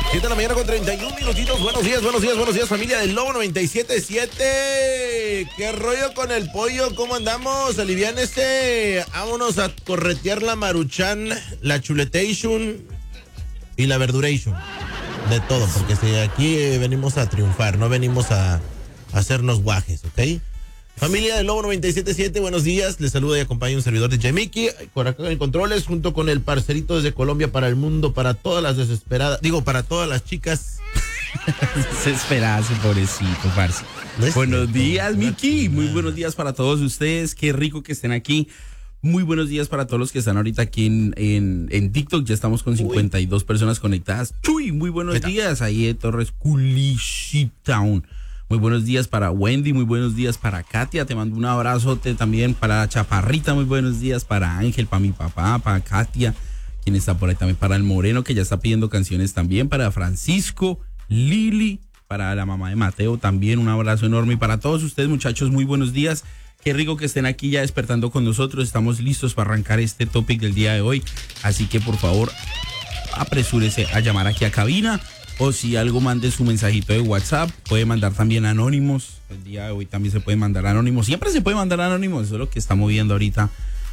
7 de la mañana con 31 minutitos. Buenos días, familia del Lobo 97.7. ¿Qué rollo con el pollo? ¿Cómo andamos? Aliviánese. Vámonos a corretear la maruchan, la chuletation y la verduration. De todo, porque aquí venimos a triunfar, no venimos a hacernos guajes, ¿ok? Familia del Lobo 97.7, buenos días. Les saluda y acompaña un servidor de Jamiki. Por acá en controles, junto con el parcerito desde Colombia para el mundo, para todas las desesperadas, para todas las chicas. Desesperadas, pobrecito, parce. Buenos días, Miki. Muy buenos días para todos ustedes. Qué rico que estén aquí. Muy buenos días para todos los que están ahorita aquí en TikTok. Ya estamos con 52 personas conectadas. Chuy, muy buenos días. Ahí de Torres Coolidge Town. Muy buenos días para Wendy, muy buenos días para Katia, te mando un abrazote también para Chaparrita, muy buenos días para Ángel, para mi papá, para Katia, quien está por ahí también, para el Moreno, que ya está pidiendo canciones también, para Francisco, Lili, para la mamá de Mateo también, un abrazo enorme, y para todos ustedes, muchachos, muy buenos días. Qué rico que estén aquí ya despertando con nosotros, estamos listos para arrancar este topic del día de hoy, así que por favor, apresúrese a llamar aquí a cabina. O si algo, mande su mensajito de WhatsApp. Puede mandar también anónimos. El día de hoy también se puede mandar anónimos. Siempre se puede mandar anónimos. Eso es lo que está moviendo ahorita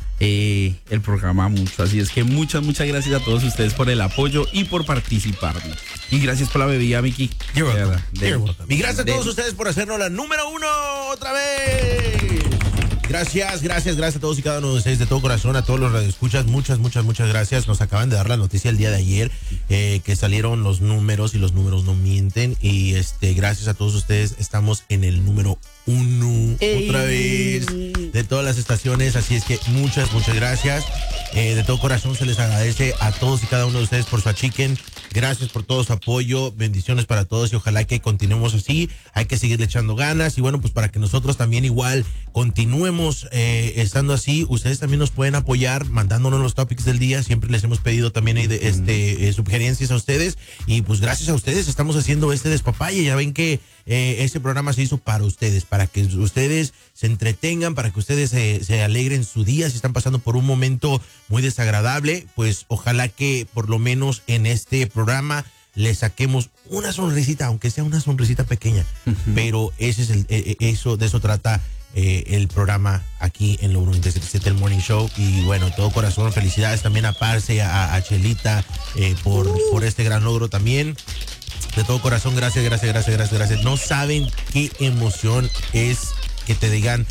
el programa mucho. Así es que muchas gracias a todos ustedes por el apoyo y por participar. Y gracias por la bebida, Miki. You're welcome. Y gracias a todos ustedes por hacernos la número 1 otra vez. Gracias a todos y cada uno de ustedes de todo corazón, a todos los radioescuchas, muchas gracias. Nos acaban de dar la noticia el día de ayer que salieron los números y los números no mienten y gracias a todos ustedes estamos en el número 1 otra vez de todas las estaciones, así es que muchas gracias. De todo corazón se les agradece a todos y cada uno de ustedes por su achiquen. Gracias por todo su apoyo, bendiciones para todos y ojalá que continuemos así. Hay que seguirle echando ganas y bueno, pues para que nosotros también igual continuemos estando así, ustedes también nos pueden apoyar mandándonos los topics del día. Siempre les hemos pedido también sugerencias a ustedes y pues gracias a ustedes estamos haciendo este despapalle. Ya ven que este programa se hizo para ustedes, para que ustedes se entretengan, para que ustedes se alegren su día. Si están pasando por un momento muy desagradable, pues ojalá que por lo menos en este programa le saquemos una sonrisita, aunque sea una sonrisita pequeña. Pero ese es de eso trata el programa aquí en Lobo 97.7, el Morning Show. Y bueno, todo corazón, felicidades también a Parce, a Chelita por este gran logro también. De todo corazón, gracias. No saben qué emoción es que te digan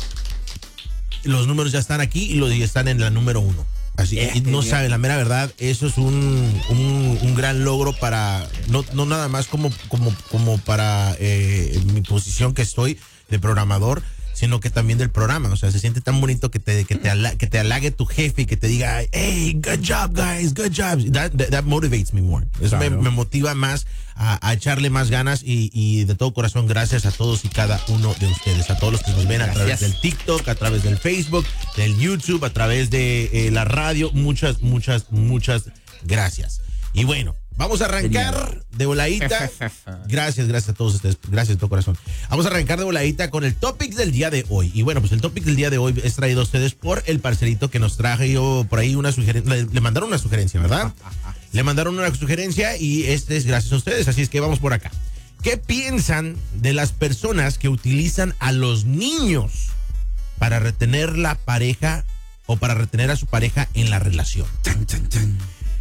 los números ya están aquí y están en la número 1. Así que no saben, la mera verdad, eso es un gran logro para, no nada más como para mi posición que estoy de programador, sino que también del programa. O sea, se siente tan bonito que te halague tu jefe y que te diga, hey, good job, guys, good job. That motivates me more. Eso claro. me motiva más a echarle más ganas y de todo corazón, gracias a todos y cada uno de ustedes, a todos los que nos ven a través del TikTok, a través del Facebook, del YouTube, a través de la radio. Muchas gracias. Y bueno, vamos a arrancar de voladita. Gracias a todos ustedes. Gracias de todo corazón. Vamos a arrancar de voladita con el topic del día de hoy. Y bueno, pues el topic del día de hoy es traído a ustedes por el parcerito que nos traje yo por ahí una sugerencia. Le mandaron una sugerencia, ¿verdad? Le mandaron una sugerencia y es gracias a ustedes. Así es que vamos por acá. ¿Qué piensan de las personas que utilizan a los niños para retener la pareja o para retener a su pareja en la relación? Chan, chan, chan.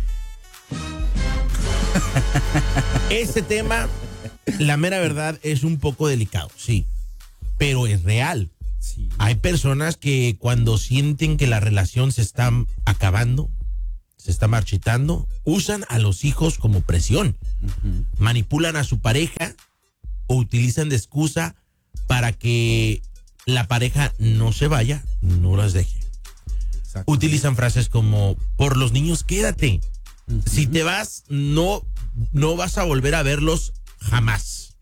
Este tema, la mera verdad, es un poco delicado, sí, pero es real. Sí. Hay personas que cuando sienten que la relación se está acabando, se está marchitando, usan a los hijos como presión, manipulan a su pareja o utilizan de excusa para que la pareja no se vaya, no las deje. Utilizan frases como, por los niños quédate. Si te vas, no vas a volver a verlos jamás.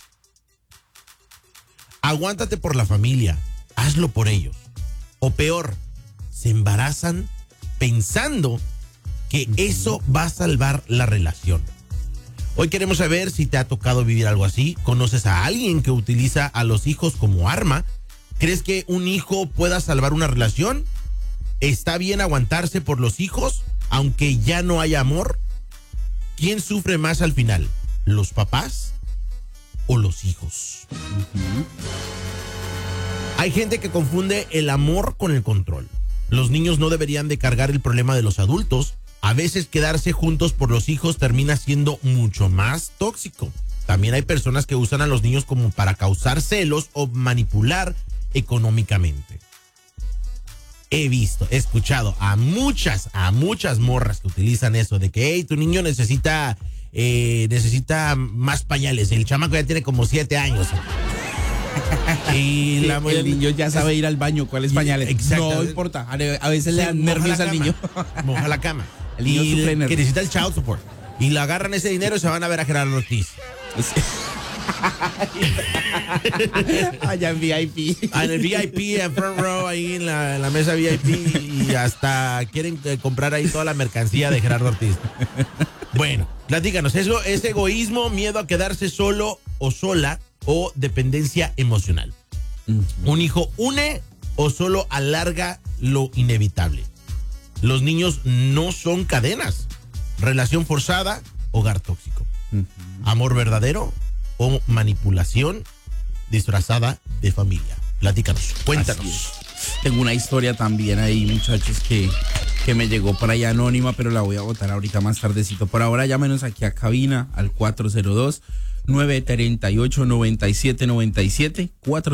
Aguántate por la familia, hazlo por ellos. O peor, se embarazan pensando que eso va a salvar la relación. Hoy queremos saber si te ha tocado vivir algo así. ¿Conoces a alguien que utiliza a los hijos como arma? ¿Crees que un hijo pueda salvar una relación? ¿Está bien aguantarse por los hijos, aunque ya no haya amor? ¿Quién sufre más al final? ¿Los papás o los hijos? Hay gente que confunde el amor con el control. Los niños no deberían de cargar el problema de los adultos. A veces quedarse juntos por los hijos termina siendo mucho más tóxico. También hay personas que usan a los niños como para causar celos o manipular económicamente. He escuchado a muchas morras que utilizan eso de que, hey, tu niño necesita más pañales. El chamaco ya tiene como 7 años. Y el niño ya sabe ir al baño, ¿cuáles pañales? Exacto. No importa, a veces le dan nervios al niño. Moja la cama. El niño sufre nervios. Que necesita el child support. Y le agarran ese dinero y se van a ver a Gerardo Ortiz. Allá en VIP. En el VIP, en front row, ahí en la mesa VIP. Y hasta quieren comprar ahí toda la mercancía de Gerardo Ortiz. Bueno, platícanos, ¿eso es egoísmo, miedo a quedarse solo o sola o dependencia emocional? ¿Un hijo une o solo alarga lo inevitable? Los niños no son cadenas. Relación forzada, hogar tóxico. Amor verdadero o manipulación disfrazada de familia. Platícanos, cuéntanos. Tengo una historia también ahí, muchachos, que me llegó por ahí anónima, pero la voy a botar ahorita más tardecito. Por ahora, llámenos aquí a cabina al 402-938-9797,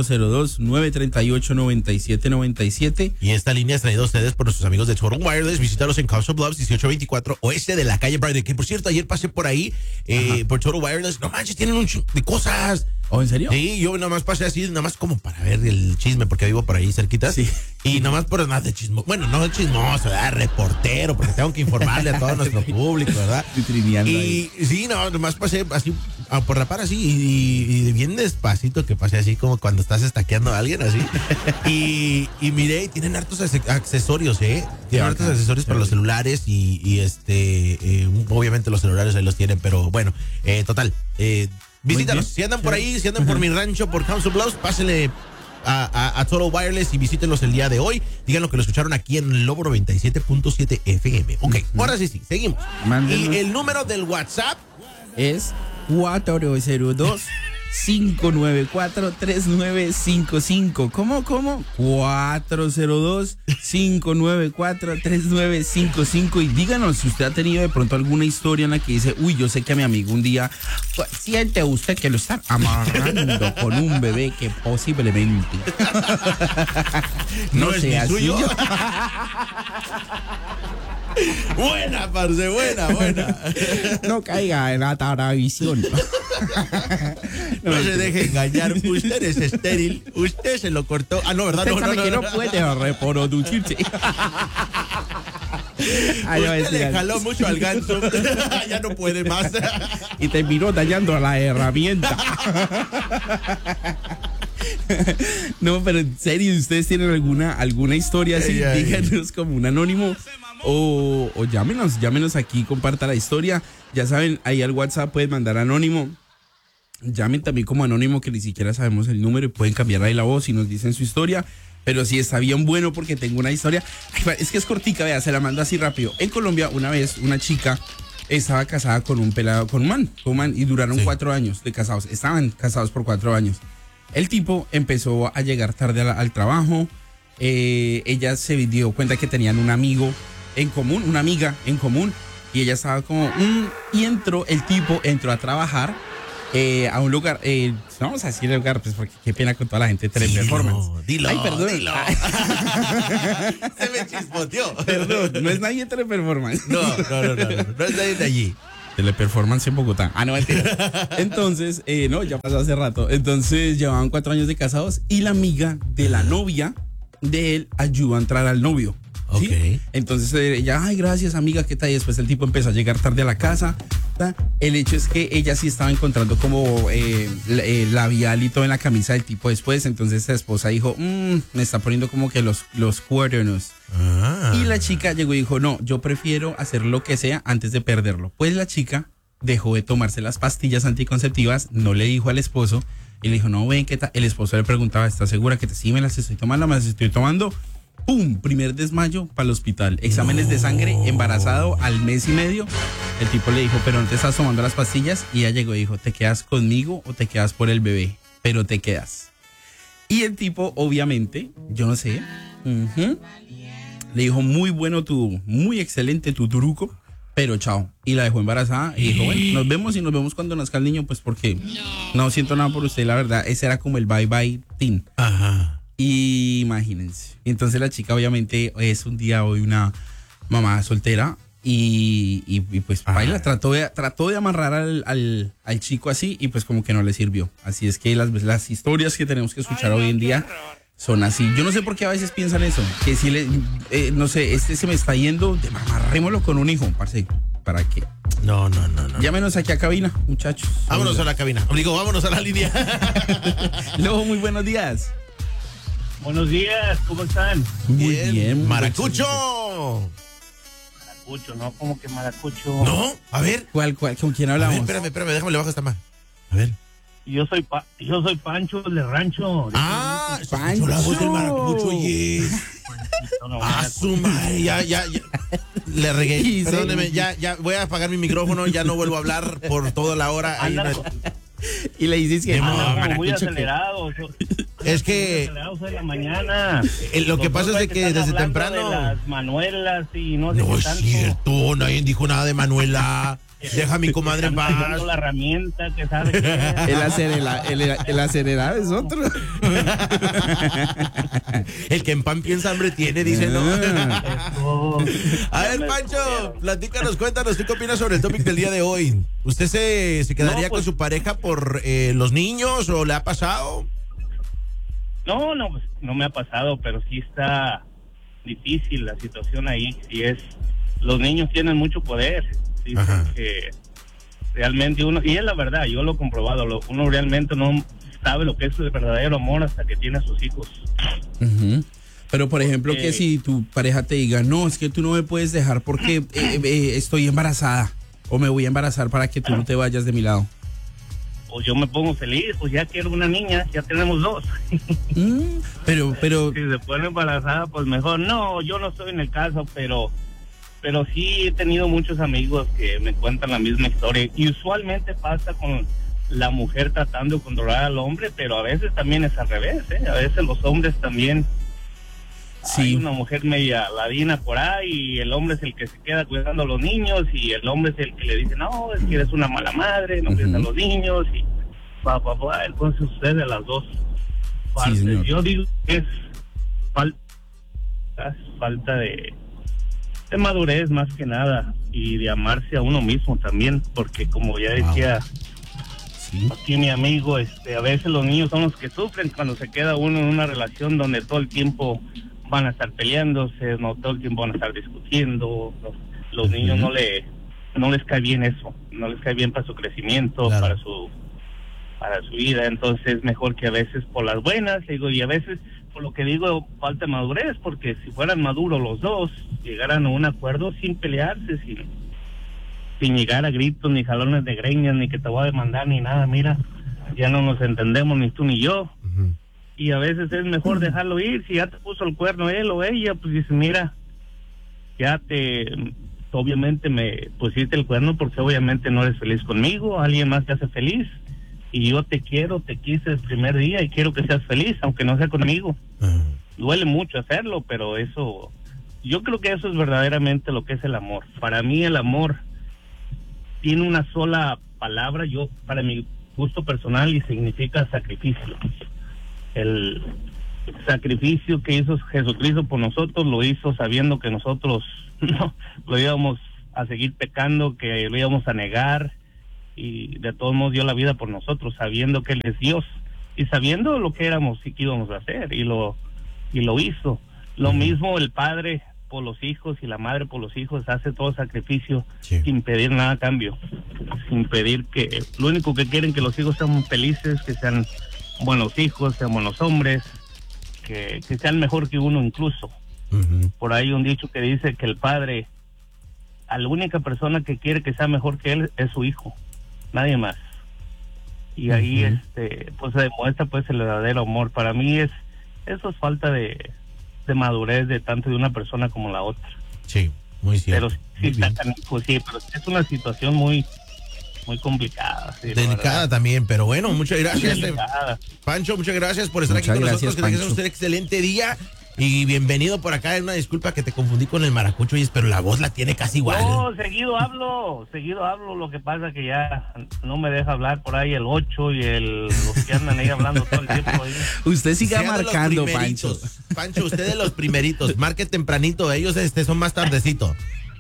402-938-9797. Y esta línea es traída a ustedes por nuestros amigos de Total Wireless. Visítalos en Council Bluffs 1824 oeste de la calle Brighton. Que por cierto, ayer pasé por ahí, por Total Wireless. No manches, tienen un chingo de cosas. ¿Oh, en serio? Sí, yo nomás pasé así, nomás como para ver el chisme, porque vivo por ahí cerquita. Sí. Y nomás por más de chismoso. Bueno, no chismoso, ¿verdad? Reportero, porque tengo que informarle a todo nuestro público, ¿verdad? Y sí, no, nomás pasé así, por rapar así, y bien despacito que pasé así, como cuando estás estaqueando a alguien, así. Y miré, y tienen hartos accesorios, ¿eh? Tienen hartos accesorios para los celulares, y obviamente los celulares ahí los tienen, pero bueno, total, visítanos, si andan por ahí, si andan por mi rancho, por Council Bluffs, pásenle a Total Wireless y visítenlos el día de hoy. Díganlo que lo escucharon aquí en el Lobo 97.7 FM. Ok, ahora sí, seguimos. Mándenos. Y el número del WhatsApp es 402-594-3955. ¿Cómo? 402-594-3955. Y díganos si usted ha tenido de pronto alguna historia en la que dice, uy, yo sé que a mi amigo un día siente usted que lo están amarrando con un bebé que posiblemente no sea es suyo. Buena, parce, buena. No caiga en la taravisión. No se deje engañar. Usted es estéril. Usted se lo cortó. Ah, no, ¿verdad? Que no puede reproducirse. Usted le jaló mucho al ganso. Ya no puede más. Y terminó dañando la herramienta. No, pero en serio, ¿ustedes tienen alguna historia así? Díganos como un anónimo o llámenos aquí, comparta la historia. Ya saben, ahí al WhatsApp pueden mandar anónimo. Llamen también como anónimo, que ni siquiera sabemos el número, y pueden cambiar ahí la voz y nos dicen su historia. Pero sí está bien bueno, porque tengo una historia. Es que es cortica, vea, se la mando así rápido. En Colombia, una vez, una chica estaba casada con un pelado, con un man, y duraron 4 años de casados. Estaban casados por 4 años. El tipo empezó a llegar tarde al trabajo. Ella se dio cuenta que tenían un amigo en común, una amiga en común, y ella estaba como, y el tipo entró a trabajar a un lugar, no vamos a decir el lugar, pues porque qué pena con toda la gente de Teleperformance. Dilo. Ay, perdón. Se me chispoteó. Perdón, no es nadie de Teleperformance. No es nadie de allí. Teleperformance en Bogotá. Ah, no, mentira. Entonces, no, ya pasó hace rato. Entonces, llevaban 4 años de casados, y la amiga de la novia de él ayudó a entrar al novio. ¿Sí? Ok. Entonces ella, ay, gracias, amiga, ¿qué tal? Y después el tipo empezó a llegar tarde a la casa. El hecho es que ella sí estaba encontrando como labial y todo en la camisa del tipo después. Entonces la esposa dijo, me está poniendo como que los cuernos. Y la chica llegó y dijo, no, yo prefiero hacer lo que sea antes de perderlo. Pues la chica dejó de tomarse las pastillas anticonceptivas, no le dijo al esposo, y le dijo, no, ven, ¿qué tal? El esposo le preguntaba, ¿estás segura que sí me las estoy tomando? ¿Me las estoy tomando? ¡Pum! Primer desmayo para el hospital. Exámenes de sangre, embarazado al mes y medio. El tipo le dijo, pero no te estás tomando las pastillas. Y ella llegó y dijo, ¿te quedas conmigo o te quedas por el bebé? Pero te quedas. Y el tipo, obviamente, yo no sé, le dijo, muy excelente tu truco, pero chao. Y la dejó embarazada y dijo, bueno, nos vemos cuando nazca el niño, pues porque no siento nada por usted, la verdad. Ese era como el bye bye teen. Ajá. Y imagínense. Entonces la chica obviamente es un día hoy una mamá soltera y pues baila, trató de amarrar al chico así y pues como que no le sirvió. Así es que las historias que tenemos que escuchar hoy en día son así. Yo no sé por qué a veces piensan eso, que si no sé, este se me está yendo, amarrémoslo con un hijo, parce. ¿Para qué? No. Llámenos aquí a cabina, muchachos. Vámonos a la cabina. Digo, vámonos a la línea. Lobo, muy buenos días. Buenos días, ¿cómo están? Muy bien. Maracucho. Maracucho, ¿no? ¿Cómo que maracucho? No, a ver. ¿Cuál? ¿Con quién hablamos? A ver, espérame, déjame le bajo esta más. A ver. Yo soy Pancho, el de rancho. Pancho. La voz del Maracucho, oye. Su madre, ya. Le regué. Perdóneme, ya voy a apagar mi micrófono, ya no vuelvo a hablar por toda la hora. Y le dices que muy acelerado. Es que de la mañana. Lo que pasa es de que desde temprano. De las Manuelas y no sé No qué es tanto. cierto, nadie dijo nada de Manuela. Deja a mi comadre en paz. La herramienta que sabe que el acelerado es otro. El que en pan piensa hambre tiene, dice, ¿no? A ver, Pancho, platícanos, cuéntanos, ¿tú qué opinas sobre el topic del día de hoy? ¿Usted se quedaría con su pareja por los niños o le ha pasado? No, pues, no me ha pasado, pero sí está difícil la situación ahí. Los niños tienen mucho poder. Dicen que realmente uno, y es la verdad, yo lo he comprobado, uno realmente no sabe lo que es el verdadero amor hasta que tiene a sus hijos. Pero por ejemplo, que si tu pareja te diga, no, es que tú no me puedes dejar porque estoy embarazada o me voy a embarazar para que tú no te vayas de mi lado. Pues yo me pongo feliz, pues ya quiero una niña, ya tenemos 2. Pero si se pone embarazada, pues mejor. No, yo no estoy en el caso, pero sí he tenido muchos amigos que me cuentan la misma historia. Y usualmente pasa con la mujer tratando de controlar al hombre, pero a veces también es al revés, ¿eh? A veces los hombres también. Sí. Hay una mujer media ladina por ahí y el hombre es el que se queda cuidando a los niños y el hombre es el que le dice, no, es que eres una mala madre, no cuidas a los niños y entonces sucede a las dos partes. Sí, yo digo que es falta de madurez más que nada y de amarse a uno mismo también, porque como ya decía aquí mi amigo, a veces los niños son los que sufren cuando se queda uno en una relación donde todo el tiempo van a estar peleándose, no todo el tiempo van a estar discutiendo. Los niños no les cae bien eso, no les cae bien para su crecimiento, claro, para su vida. Entonces es mejor que a veces por las buenas, y a veces por lo que digo, falta madurez, porque si fueran maduros los dos, llegaran a un acuerdo sin pelearse, sin llegar a gritos, ni jalones de greñas, ni que te voy a demandar, ni nada. Mira, ya no nos entendemos ni tú ni yo. Y a veces es mejor dejarlo ir. Si ya te puso el cuerno él o ella, pues dice, mira, obviamente me pusiste el cuerno porque obviamente no eres feliz conmigo, alguien más te hace feliz. Y yo te quise el primer día y quiero que seas feliz, aunque no sea conmigo. Duele mucho hacerlo, pero yo creo que eso es verdaderamente lo que es el amor. Para mí el amor tiene una sola palabra, para mi gusto personal, y significa sacrificio. El sacrificio que hizo Jesucristo por nosotros, lo hizo sabiendo que nosotros no lo íbamos a seguir pecando, que lo íbamos a negar, y de todos modos dio la vida por nosotros, sabiendo que Él es Dios y sabiendo lo que éramos y que íbamos a hacer, y lo hizo. Lo mismo el padre por los hijos y la madre por los hijos, hace todo sacrificio sin pedir nada a cambio, sin pedir que, lo único que quieren que los hijos sean felices, que sean buenos hijos, sean buenos hombres, que sean mejor que uno incluso. Por ahí un dicho que dice que el padre, a la única persona que quiere que sea mejor que él es su hijo, nadie más. Y ahí pues se demuestra pues el verdadero amor. Para mí eso es falta de de madurez de tanto de una persona como la otra. Sí, muy cierto. Pero sí, pero es una situación muy complicada. Sí, delicada también, pero bueno, muchas gracias. Delicada. Pancho, muchas gracias por estar Muchas aquí con gracias, nosotros. Que tengas Pancho. un excelente día. Y bienvenido por acá. Una disculpa que te confundí con el maracucho, pero la voz la tiene casi igual. No, seguido hablo. Lo que pasa que ya no me deja hablar por ahí el 8 y los que andan ahí hablando todo el tiempo. Ahí. Usted siga Sea de los marcando, Pancho. primeritos. Pancho, usted de los primeritos. Marque tempranito. Ellos son más tardecito.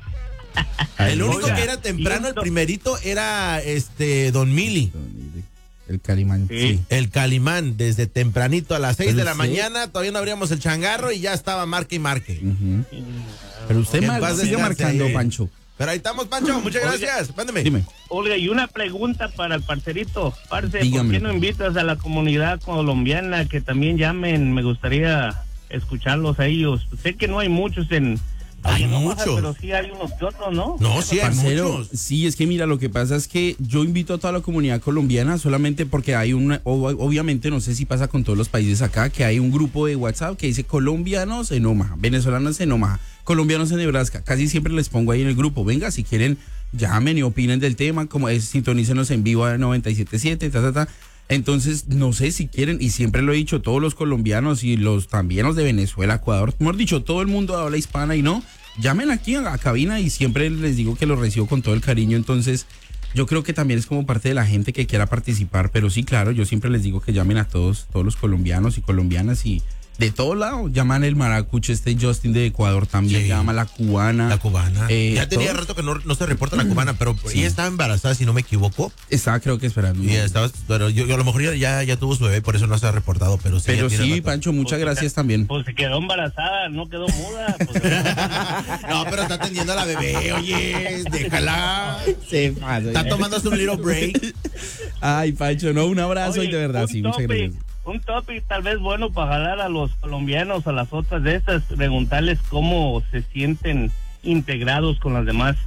El único que era temprano, el primerito, era Don Mili. El Calimán, sí. El Calimán, desde tempranito a las 6 Pero de la usted- mañana, todavía no abríamos el changarro y ya estaba marque y marque. Pero usted Que en paz sigue descanse marcando, ahí. Pancho. Pero ahí estamos, Pancho, muchas gracias. Mándeme. Dime. Olga, y una pregunta para el parcerito. Parce, Dígame. ¿por qué no invitas a la comunidad colombiana que también llamen? Me gustaría escucharlos a ellos. Sé que no hay muchos Hay en Omaha, muchos. pero sí hay unos que otros, ¿no? No, sí, hay Parcero, muchos. sí, es que mira, lo que pasa es que yo invito a toda la comunidad colombiana solamente porque hay obviamente, no sé si pasa con todos los países acá, que hay un grupo de WhatsApp que dice colombianos en Omaha, venezolanos en Omaha, colombianos en Nebraska. Casi siempre les pongo ahí en el grupo, venga, si quieren, llamen y opinen del tema, como es, sintonícenos en vivo a 97.7, Entonces, no sé si quieren, y siempre lo he dicho, todos los colombianos y también los de Venezuela, Ecuador, mejor dicho, todo el mundo habla hispana y no, llamen aquí a cabina y siempre les digo que los recibo con todo el cariño. Entonces, yo creo que también es como parte de la gente que quiera participar, pero sí, claro, yo siempre les digo que llamen a todos los colombianos y colombianas y de todos lados, llaman el maracucho, Justin de Ecuador también, Sí. llama la cubana. La cubana. Ya tenía todos. rato que no se reporta la cubana, pero Sí. ella estaba embarazada, si no me equivoco. Estaba creo que esperando. Y pero yo a lo mejor ya tuvo su bebé, por eso no se ha reportado, pero sí. Pero ya tiene sí, rato. Pancho, muchas gracias también. Pues se quedó embarazada, no quedó muda. Pues, No, pero está atendiendo a la bebé, oye, déjala. Se pasó. Está tomándose un little break. Ay, Pancho, no, un abrazo oye, y de verdad, un sí, muchas topic, gracias. Un topic tal vez bueno para jalar a los colombianos, a las otras de estas, preguntarles cómo se sienten integrados con las demás,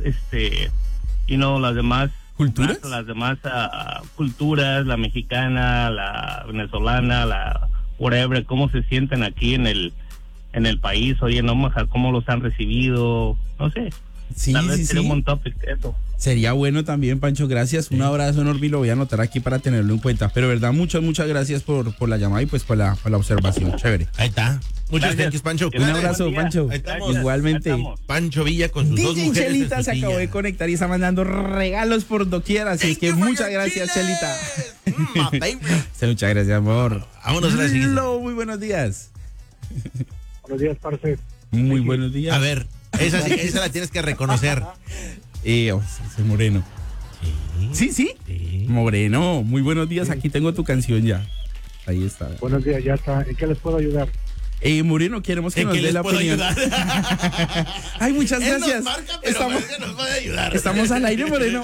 las demás ¿Culturas? las demás culturas, la mexicana, la venezolana, la whatever, cómo se sienten aquí en el país, oye, en Omaha, cómo los han recibido, no sé. Sí, Tal vez sí, sería sí. un buen topic eso. Sería bueno también, Pancho, gracias. Un abrazo enorme y lo voy a anotar aquí para tenerlo en cuenta. Pero verdad, muchas gracias por la llamada y pues por la observación. Chévere. Ahí está. Muchas Gracias. gracias, Pancho. Un Cuídate. abrazo, buen día. Pancho. Ahí estamos. Gracias. Igualmente. Ahí estamos. Pancho Villa con sus dos DJ mujeres. Chelita en se su acabó de silla. conectar y está mandando regalos por doquier. Así es que Thank you for muchas your gracias, chiles. Chelita. My favorite. Sí, muchas gracias, amor. Vámonos a la siguiente. Hello, muy buenos días. Buenos días, parce. Muy buenos días. A ver, esa la tienes que reconocer. Sí, soy Moreno. Sí. Sí. Moreno, muy buenos días. Aquí tengo tu canción ya. Ahí está. Buenos días, ya está. ¿En qué les puedo ayudar? Moreno, queremos que ¿En nos qué dé les la puedo opinión. ayudar? Ay, muchas Él gracias. nos marca, pero estamos, parece que nos puede ayudar. estamos al aire, Moreno.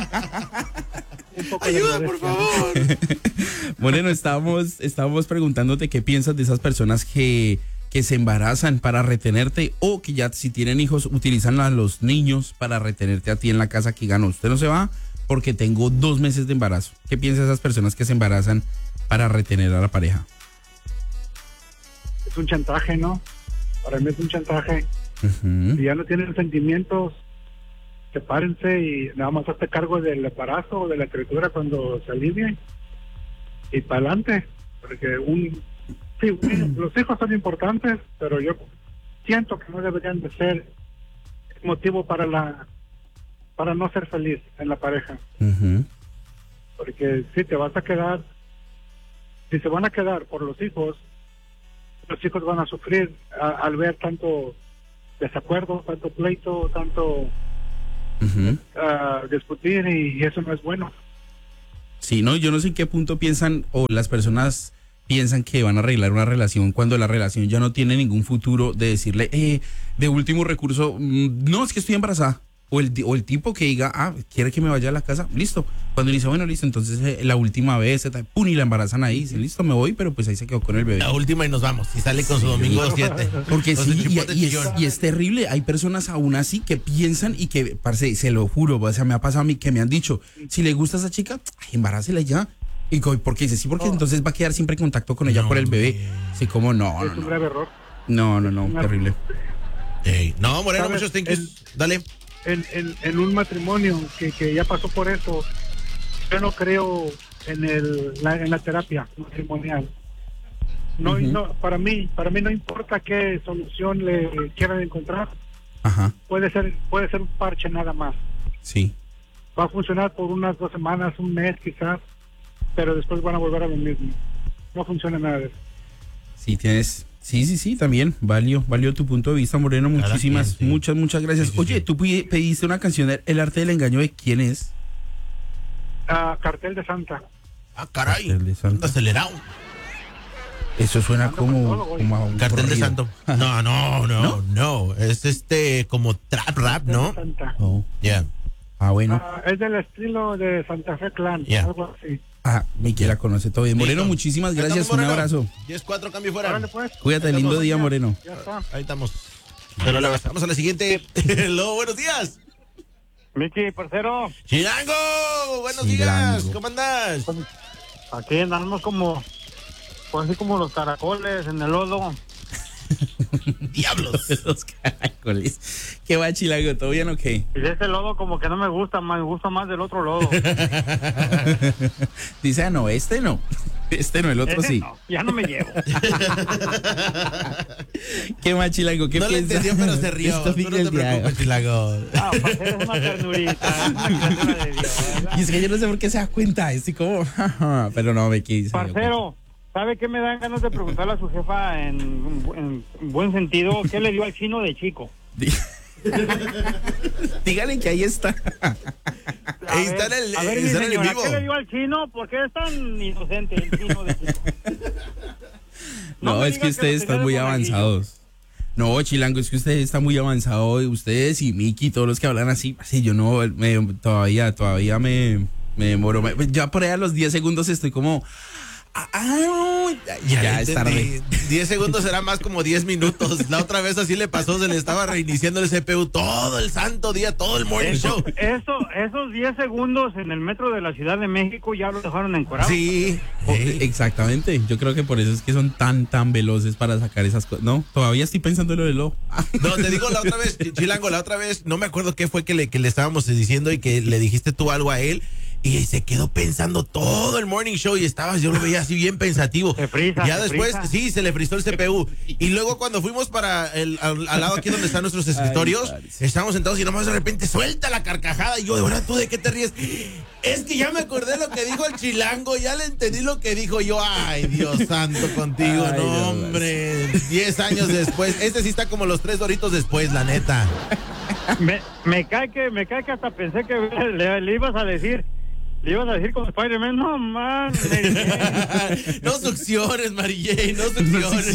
Un poco de Ayuda, por modestia. favor. Moreno, estábamos preguntándote qué piensas de esas personas que se embarazan para retenerte o que ya si tienen hijos utilizan a los niños para retenerte a ti en la casa que ganó. Usted no se va porque tengo 2 meses de embarazo. ¿Qué piensas de esas personas que se embarazan para retener a la pareja? Es un chantaje, ¿no? Para mí es un chantaje. Ujú. Si ya no tienen sentimientos, sepárense y nada más hazte cargo del embarazo o de la criatura cuando se alivie. Y para adelante. Porque los hijos son importantes, pero yo siento que no deberían de ser motivo para no ser feliz en la pareja. Ujú. Porque si te vas a quedar, si se van a quedar por los hijos van a sufrir al ver tanto desacuerdo, tanto pleito, tanto Ujú. discutir, y eso no es bueno. Sí, no, yo no sé en qué punto piensan o las personas piensan que van a arreglar una relación cuando la relación ya no tiene ningún futuro, de decirle, de último recurso, no, es que estoy embarazada. O el tipo que diga, quiere que me vaya a la casa, listo. Cuando le dice, bueno, listo, entonces la última vez, pum, y la embarazan ahí, dice, listo, me voy, pero pues ahí se quedó con el bebé. La última y nos vamos. Y sale con su domingo 7. Porque Con su sí, chipote chillón. y es terrible. Hay personas aún así que piensan y que, parce, se lo juro, o sea, me ha pasado a mí que me han dicho, si le gusta a esa chica, embarácela ya. Y porque dice, sí, porque entonces va a quedar siempre en contacto con ella No, por el bebé. Sí, como no. Es un grave error. No, terrible. No, Moreno, ¿Sabes? muchos thank yous. Dale. En un matrimonio que ya pasó por eso, yo no creo en la terapia matrimonial. No, no, para mí no importa qué solución le quieran encontrar. Ajá, Puede ser un parche nada más. sí. Va a funcionar por unas 2 semanas, un mes quizás, pero después van a volver a lo mismo. No funciona nada de eso. Sí, tienes. Sí, también. Valió tu punto de vista, Moreno. Muchísimas, quien, sí. muchas gracias. Sí, sí, Oye, sí. tú pediste una canción, El arte del engaño, ¿de quién es? Cartel de Santa. Caray. Cartel de Santa. Anda acelerado. Eso suena Ando con todo, güey. como a un Cartel de corrido. Santo. No. Es como trap rap, ¿no? Santa. Oh. Yeah. Bueno. Es del estilo de Santa Fe Clan, Yeah. algo así. Miki la conoce todo bien. Moreno, Listo. muchísimas Ahí gracias. estamos, Un Moreno. abrazo. 10-4, cambio fuera. Órale, pues. Cuídate, Ahí lindo estamos, día, ya. Moreno. Ya está. Ahí estamos. Pero vamos a la siguiente. Hello, buenos días. Miki, parcero, Chilango, buenos Chilango. días. ¿Cómo andas? aquí andamos como, pues así como los caracoles en el lodo. Diablos. Los caracoles. ¿Qué va, Chilango? ¿Todo bien o qué? Y de este lodo como que no me gusta más del otro lodo. Dice, no, este no. Este no, el otro Ese sí. no, ya no me llevo. ¿Qué más, Chilango? ¿Qué No le piensas? entendió, pero se rió. Esto Tú no Miguel te preocupes, Diago. Chilango. Ah, parcero es una ternurita, una criatura de Dios, ¿verdad? Y es que yo no sé por qué se da cuenta. Estoy como, pero no, me quise. Parcero, ¿sabe qué me dan ganas de preguntarle a su jefa en buen sentido? ¿Qué le dio al chino de chico? Dígale que ahí está. Ahí está en el, A ver, mi está en el señora, vivo. ¿qué le dio al chino? ¿Por qué es tan inocente el chino de chico? No, me es que diga ustedes lo están tenía muy de monaguillo. avanzados. No, Chilango, es que ustedes están muy avanzados. Ustedes y Miki, todos los que hablan así. Sí, yo no, todavía me demoro. Ya por ahí a los 10 segundos estoy como... ya es tarde. 10 segundos será más como 10 minutos. La otra vez así le pasó, se le estaba reiniciando el CPU todo el santo día, todo el morning show. Esos 10 segundos en el metro de la Ciudad de México ya lo dejaron encuadrado. Sí. Exactamente. Yo creo que por eso es que son tan veloces para sacar esas cosas. No, todavía estoy pensando en lo del lobo. No, te digo la otra vez, Chilango, la otra vez, no me acuerdo qué fue que le estábamos diciendo y que le dijiste tú algo a él. Y se quedó pensando todo el morning show y yo lo veía así bien pensativo. Se frisa, ya se después, frisa. sí, se le frizó el CPU. Y luego cuando fuimos para al lado aquí donde están nuestros escritorios, estábamos sentados y nomás de repente suelta la carcajada. Y yo, de verdad, ¿tú de qué te ríes? Es que ya me acordé lo que dijo el Chilango, ya le entendí lo que dijo yo. Ay, Dios santo contigo, Ay, no, no, hombre. 10 años después. Este sí está como los 3 Doritos después, la neta. Me cae que hasta pensé que le ibas a decir. Le ibas a decir como Spider-Man, no man. No succiones, Mary Jane, no succiones.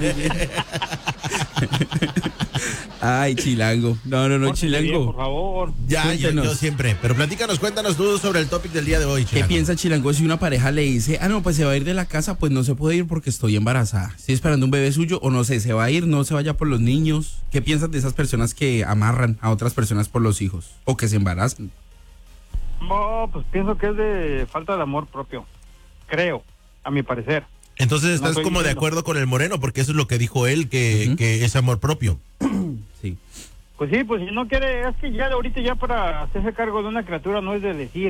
Ay, Chilango. No, Chilango. Por favor. Ya, yo Cuéntenos. siempre. Pero cuéntanos tú sobre el topic del día de hoy, ¿Qué Chilango. piensa Chilango si una pareja le dice, no, pues se va a ir de la casa, pues no se puede ir porque estoy embarazada? Estoy esperando un bebé suyo, o no sé, se va a ir, no se vaya por los niños. ¿Qué piensas de esas personas que amarran a otras personas por los hijos? O que se embarazan. No, pues pienso que es de falta de amor propio. Creo, a mi parecer. Entonces No estás estoy como de diciendo. acuerdo con el Moreno, porque eso es lo que dijo él, que es amor propio. Sí. Pues sí, pues si no quiere, es que ya ahorita ya para hacerse cargo de una criatura no es de decir,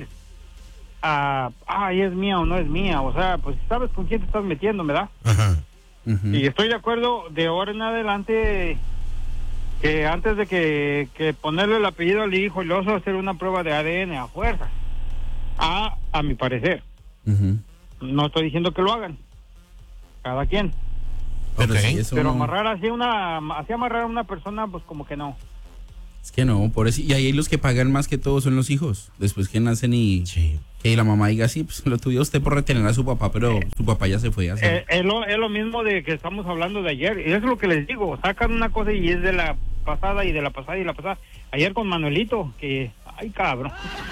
es mía o no es mía, o sea, pues sabes con quién te estás metiendo, ¿verdad? Ajá. Ujú. Y estoy de acuerdo de ahora en adelante que antes de que ponerle el apellido al hijo y luego hacer una prueba de ADN a fuerza, a mi parecer, Ujú. no estoy diciendo que lo hagan, cada quien, Pero Ok. sí, eso pero no- amarrar así amarrar a una persona, pues como que no. Es que no, por eso. Y ahí los que pagan más que todo son los hijos. Después que nacen y Sí. que la mamá diga, sí, pues lo tuyo usted por retener a su papá, pero su papá ya se fue a hacer. Es lo mismo de que estamos hablando de ayer, y es lo que les digo, sacan una cosa y es de la pasada y de la pasada y la pasada. Ayer con Manuelito, que, ay cabrón.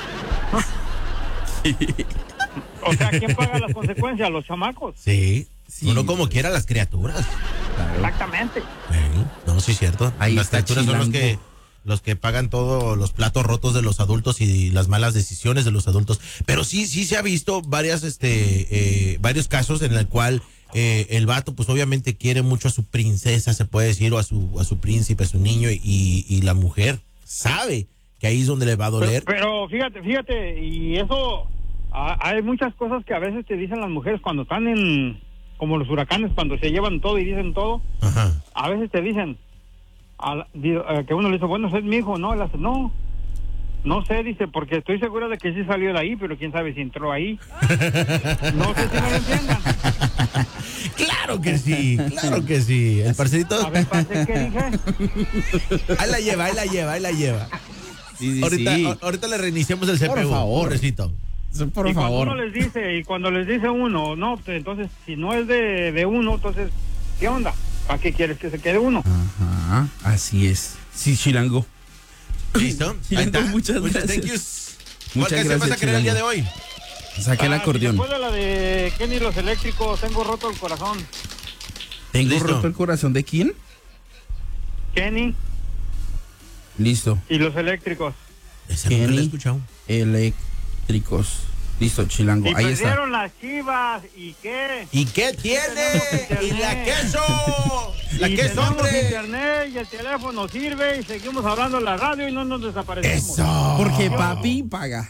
O sea, ¿quién paga las consecuencias? Los chamacos. Sí. Sí. Uno como quiera las criaturas. Claro. Exactamente. No, sí es cierto. Ahí las está criaturas son Chilango. los que pagan todos los platos rotos de los adultos y las malas decisiones de los adultos. Pero sí se ha visto varios casos en el cual el vato pues obviamente quiere mucho a su princesa, se puede decir, o a su príncipe, a su niño, y la mujer sabe que ahí es donde le va a doler. Pero fíjate, y eso, hay muchas cosas que a veces te dicen las mujeres cuando están como los huracanes, cuando se llevan todo y dicen todo. Ajá. A veces te dicen que uno le dice, bueno, es mi hijo, ¿no? Él hace, no sé, dice, porque estoy segura de que sí salió de ahí, pero quién sabe si entró ahí. No sé si me lo entiendan. Claro que sí, claro que sí. El parcerito. A ver, parce, ¿qué dije? Ahí la lleva. Sí, Ahorita le reiniciamos el CPU. Por favor. Pobrecito. Por y favor. cuando uno les dice, y cuando les dice uno, no, pues, entonces, si no es de uno, entonces, ¿qué onda? ¿Para qué quieres que se quede uno? Ajá, así es. Sí, Chilango. ¿Listo? Chilango, Ahí está. muchas gracias. Thank yous. Muchas ¿Cuál canción vas a gracias, querer el día de Chilango. hoy? Saque el acordeón. Después de la de Kenny y los Eléctricos, tengo roto el corazón. ¿Tengo Listo. roto el corazón de quién? Kenny Listo. y los Eléctricos. Ese no lo he Kenny escuchado. Eléctricos. Listo, Chilango. Y Ahí está. perdieron las Chivas, ¿y qué? ¿Y qué tiene? ¿Y la queso? ¿La y queso, tenemos hombre? internet y el teléfono sirve y seguimos hablando en la radio y no nos desaparecemos. Eso. Porque papi paga.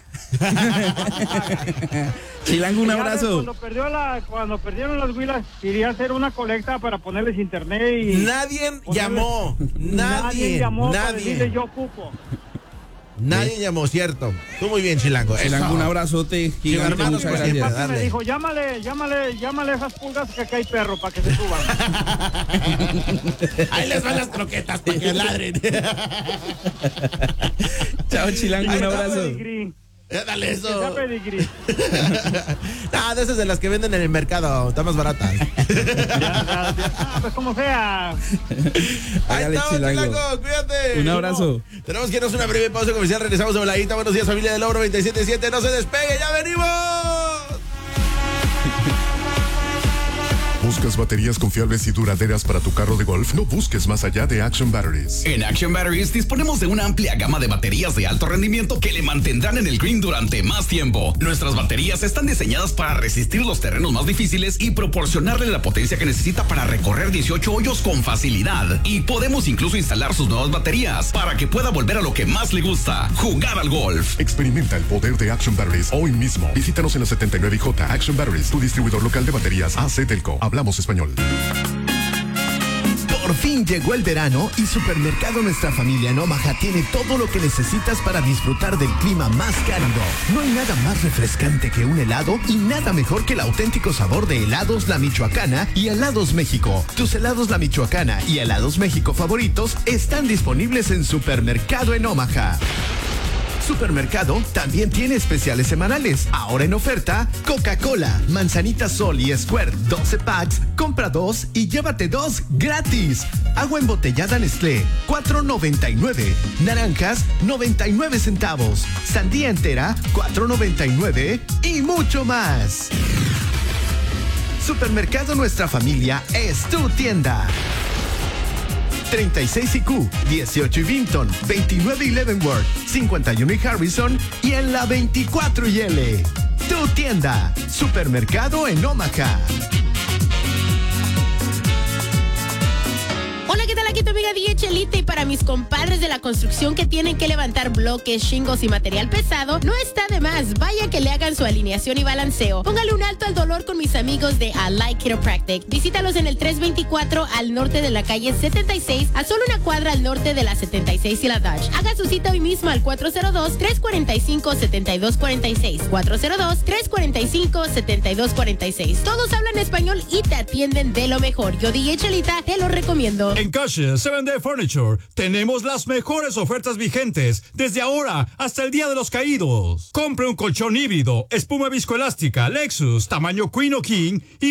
Chilango, un Ya ves, abrazo. Cuando perdieron las Huilas, quería hacer una colecta para ponerles internet y... Nadie llamó. Nadie llamó para decirle Nadie. yo ocupo. Nadie llamó, cierto. Tú muy bien, Chilango. Chilango, Eso. un abrazote gigante. hermanos, Muchas pues, gracias. siempre. Papi Dale. me dijo, llámale a esas pulgas que acá hay perro para que se suban. Ahí les van las croquetas para que ladren. Chao, Chilango, un abrazo. Dale eso. Que sea pedigrí. De esas de las que venden en el mercado, están más baratas. Pues como sea. Ahí Hágale, estamos, Chilango, cuídate. Un abrazo. Tenemos que irnos a una breve pausa comercial, regresamos a Voladita. Buenos días, familia del Logro 97.7, no se despegue, ya venimos. ¿Buscas baterías confiables y duraderas para tu carro de golf? No busques más allá de Action Batteries. En Action Batteries disponemos de una amplia gama de baterías de alto rendimiento que le mantendrán en el green durante más tiempo. Nuestras baterías están diseñadas para resistir los terrenos más difíciles y proporcionarle la potencia que necesita para recorrer 18 hoyos con facilidad. Y podemos incluso instalar sus nuevas baterías para que pueda volver a lo que más le gusta, jugar al golf. Experimenta el poder de Action Batteries hoy mismo. Visítanos en la 79J Action Batteries, tu distribuidor local de baterías AC Telco. Hablamos español. Por fin llegó el verano y Supermercado Nuestra Familia en Omaha tiene todo lo que necesitas para disfrutar del clima más cálido. No hay nada más refrescante que un helado y nada mejor que el auténtico sabor de Helados La Michoacana y Helados México. Tus Helados La Michoacana y Helados México favoritos están disponibles en Supermercado en Omaha. Supermercado también tiene especiales semanales. Ahora en oferta, Coca-Cola, Manzanita Sol y Squirt 12 packs, compra 2 y llévate 2 gratis. Agua embotellada Nestlé, $4.99. Naranjas, 99 centavos. Sandía entera, $4.99 y mucho más. Supermercado Nuestra Familia es tu tienda. 36 IQ, 18 y Vinton, 29 y Leavenworth, 51 y Harrison y en la 24 y L. Tu tienda, Supermercado en Omaha. Hola, ¿qué tal? Aquí tu amiga DJ Chelita, y para mis compadres de la construcción que tienen que levantar bloques, shingos y material pesado, no está de más. Vaya que le hagan su alineación y balanceo. Póngale un alto al dolor con mis amigos de Allied Chiropractic. Visítalos en el 324 al norte de la calle 76, a solo una cuadra al norte de la 76 y la Dodge. Haga su cita hoy mismo al 402-345-7246. 402-345-7246. Todos hablan español y te atienden de lo mejor. Yo, DJ Chelita, te lo recomiendo. En Cache 7 Furniture tenemos las mejores ofertas vigentes desde ahora hasta el Día de los Caídos. Compre un colchón híbrido, espuma viscoelástica, Lexus, tamaño Queen o King y